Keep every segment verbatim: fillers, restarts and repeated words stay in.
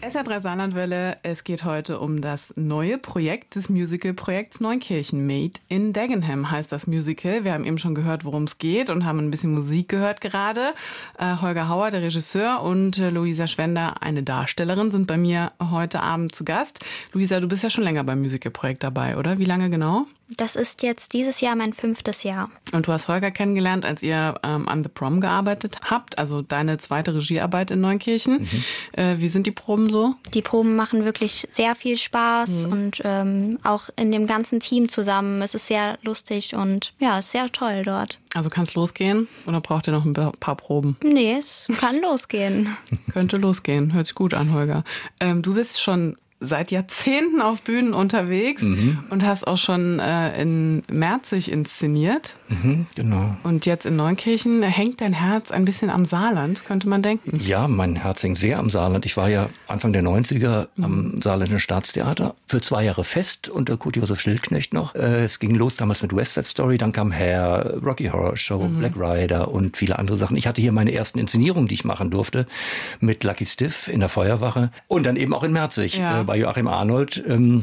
S R drei Saarlandwelle, es geht heute um das neue Projekt des Musical-Projekts Neunkirchen. Made in Dagenham heißt das Musical. Wir haben eben schon gehört, worum es geht und haben ein bisschen Musik gehört gerade. Äh, Holger Hauer, der Regisseur, und äh, Luisa Schwender, eine Darstellerin, sind bei mir heute Abend zu Gast. Luisa, du bist ja schon länger beim Musical-Projekt dabei, oder? Wie lange genau? Das ist jetzt dieses Jahr mein fünftes Jahr. Und du hast Holger kennengelernt, als ihr ähm, an The Prom gearbeitet habt, also deine zweite Regiearbeit in Neunkirchen. Mhm. Äh, wie sind die Proben so? Die Proben machen wirklich sehr viel Spaß mhm. und ähm, auch in dem ganzen Team zusammen. Es ist sehr lustig und ja, ist sehr toll dort. Also kann es losgehen oder braucht ihr noch ein paar Proben? Nee, es kann losgehen. Könnte losgehen, hört sich gut an, Holger. Ähm, du bist schon seit Jahrzehnten auf Bühnen unterwegs mhm. und hast auch schon äh, in Merzig inszeniert. Mhm, genau. Und jetzt in Neunkirchen hängt dein Herz ein bisschen am Saarland, könnte man denken. Ja, mein Herz hängt sehr am Saarland. Ich war ja Anfang der neunziger mhm. am Saarländischen Staatstheater für zwei Jahre fest unter Kurt-Josef Schildknecht noch. Äh, es ging los damals mit West Side Story, dann kam Hair, Rocky Horror Show, mhm. Black Rider und viele andere Sachen. Ich hatte hier meine ersten Inszenierungen, die ich machen durfte, mit Lucky Stiff in der Feuerwache und dann eben auch in Merzig. Ja. Äh, bei Joachim Arnold.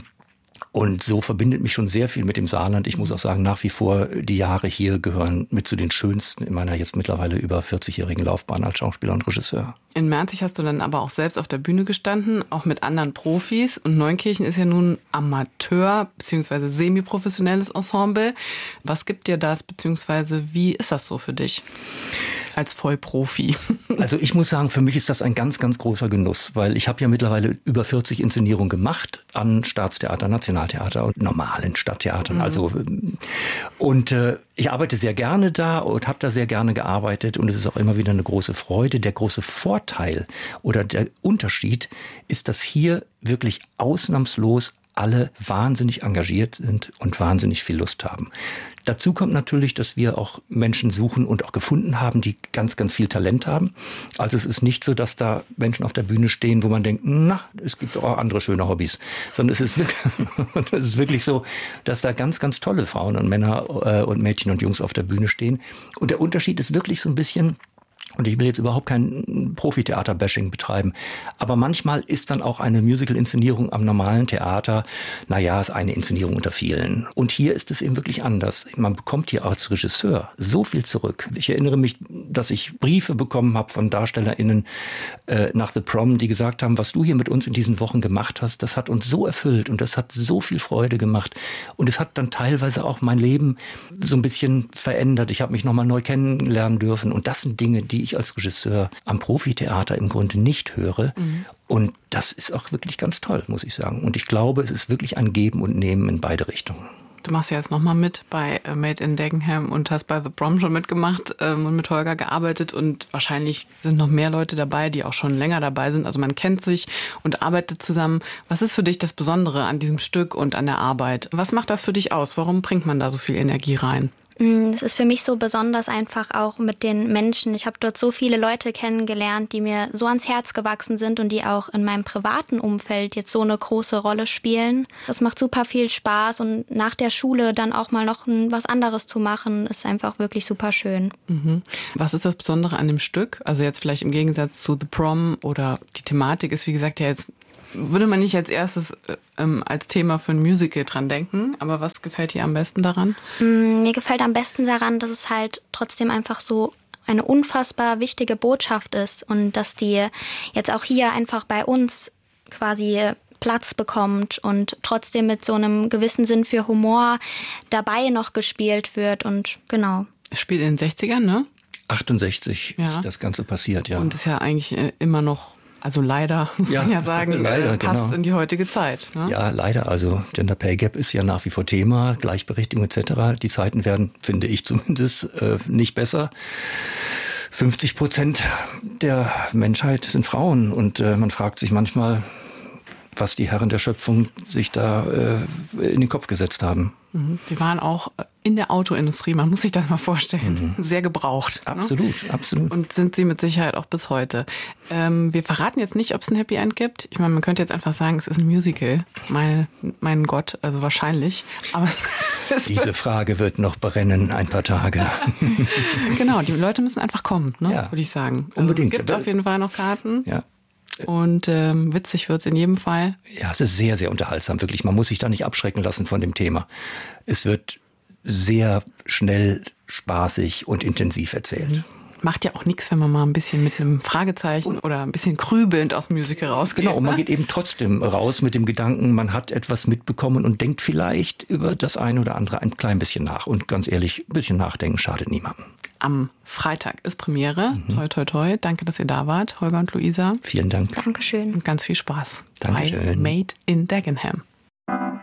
Und so verbindet mich schon sehr viel mit dem Saarland. Ich muss auch sagen, nach wie vor, die Jahre hier gehören mit zu den schönsten in meiner jetzt mittlerweile über vierzigjährigen Laufbahn als Schauspieler und Regisseur. In Merzig hast du dann aber auch selbst auf der Bühne gestanden, auch mit anderen Profis. Und Neunkirchen ist ja nun Amateur- bzw. semi-professionelles Ensemble. Was gibt dir das, beziehungsweise wie ist das so für dich als Vollprofi? Also ich muss sagen, für mich ist das ein ganz, ganz großer Genuss, weil ich habe ja mittlerweile über vierzig Inszenierungen gemacht an Staatstheater, Nationaltheater und normalen Stadttheatern. Mhm. Also und äh, ich arbeite sehr gerne da und habe da sehr gerne gearbeitet und es ist auch immer wieder eine große Freude. Der große Vorteil oder der Unterschied ist, dass hier wirklich ausnahmslos alle wahnsinnig engagiert sind und wahnsinnig viel Lust haben. Dazu kommt natürlich, dass wir auch Menschen suchen und auch gefunden haben, die ganz, ganz viel Talent haben. Also es ist nicht so, dass da Menschen auf der Bühne stehen, wo man denkt, na, es gibt auch andere schöne Hobbys. Sondern es ist wirklich, es ist wirklich so, dass da ganz, ganz tolle Frauen und Männer äh, und Mädchen und Jungs auf der Bühne stehen. Und der Unterschied ist wirklich so ein bisschen, und ich will jetzt überhaupt kein Profi-Theater-Bashing betreiben, aber manchmal ist dann auch eine Musical-Inszenierung am normalen Theater, naja, ist eine Inszenierung unter vielen. Und hier ist es eben wirklich anders. Man bekommt hier als Regisseur so viel zurück. Ich erinnere mich, dass ich Briefe bekommen habe von DarstellerInnen äh, nach The Prom, die gesagt haben, was du hier mit uns in diesen Wochen gemacht hast, das hat uns so erfüllt und das hat so viel Freude gemacht. Und es hat dann teilweise auch mein Leben so ein bisschen verändert. Ich habe mich nochmal neu kennenlernen dürfen. Und das sind Dinge, die ich als Regisseur am Profitheater im Grunde nicht höre. Mhm. Und das ist auch wirklich ganz toll, muss ich sagen. Und ich glaube, es ist wirklich ein Geben und Nehmen in beide Richtungen. Du machst ja jetzt nochmal mit bei Made in Dagenham und hast bei The Prom schon mitgemacht ähm, und mit Holger gearbeitet. Und wahrscheinlich sind noch mehr Leute dabei, die auch schon länger dabei sind. Also man kennt sich und arbeitet zusammen. Was ist für dich das Besondere an diesem Stück und an der Arbeit? Was macht das für dich aus? Warum bringt man da so viel Energie rein? Es ist für mich so besonders einfach auch mit den Menschen. Ich habe dort so viele Leute kennengelernt, die mir so ans Herz gewachsen sind und die auch in meinem privaten Umfeld jetzt so eine große Rolle spielen. Es macht super viel Spaß und nach der Schule dann auch mal noch was anderes zu machen, ist einfach wirklich super schön. Mhm. Was ist das Besondere an dem Stück? Also jetzt vielleicht im Gegensatz zu The Prom oder die Thematik ist, wie gesagt, ja jetzt würde man nicht als erstes ähm, als Thema für ein Musical dran denken, aber was gefällt dir am besten daran? Mir gefällt am besten daran, dass es halt trotzdem einfach so eine unfassbar wichtige Botschaft ist und dass die jetzt auch hier einfach bei uns quasi Platz bekommt und trotzdem mit so einem gewissen Sinn für Humor dabei noch gespielt wird und genau. Es spielt in den sechzigern, ne? achtundsechzig ja. Ist das Ganze passiert, ja. Und ist ja eigentlich immer noch, also leider, muss ja, man ja sagen, leider, passt genau. in die heutige Zeit. Ne? Ja, leider. Also Gender Pay Gap ist ja nach wie vor Thema, Gleichberechtigung et cetera. Die Zeiten werden, finde ich zumindest, äh, nicht besser. fünfzig Prozent der Menschheit sind Frauen und äh, man fragt sich manchmal, was die Herren der Schöpfung sich da äh, in den Kopf gesetzt haben. Sie waren auch in der Autoindustrie, man muss sich das mal vorstellen, mhm. sehr gebraucht. Absolut, ne? absolut. Und sind sie mit Sicherheit auch bis heute. Ähm, wir verraten jetzt nicht, ob es ein Happy End gibt. Ich meine, man könnte jetzt einfach sagen, es ist ein Musical. Mein, mein Gott, also wahrscheinlich. Aber es Diese Frage wird noch brennen ein paar Tage. Genau, die Leute müssen einfach kommen, ne? Ja. würde ich sagen. Also unbedingt. Es gibt auf jeden Fall noch Karten. Ja. Und ähm, witzig wird's in jedem Fall. Ja, es ist sehr, sehr unterhaltsam, wirklich. Man muss sich da nicht abschrecken lassen von dem Thema. Es wird sehr schnell, spaßig und intensiv erzählt. Macht ja auch nichts, wenn man mal ein bisschen mit einem Fragezeichen oder ein bisschen grübelnd aus dem Musical rausgeht. Genau, und man ne? geht eben trotzdem raus mit dem Gedanken, man hat etwas mitbekommen und denkt vielleicht über das eine oder andere ein klein bisschen nach. Und ganz ehrlich, ein bisschen nachdenken schadet niemandem. Am Freitag ist Premiere. Mhm. Toi, toi, toi. Danke, dass ihr da wart, Holger und Luisa. Vielen Dank. Dankeschön. Und ganz viel Spaß Dankeschön. bei Made in Dagenham.